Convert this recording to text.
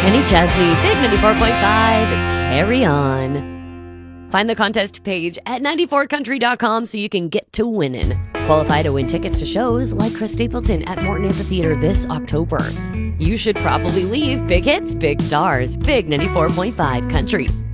Kenny Chesney, Big 94.5, carry on. Find the contest page at 94country.com so you can get to winning. Qualify to win tickets to shows like Chris Stapleton at Morton Amphitheater this October. You should probably leave. Big hits, big stars. Big 94.5 country.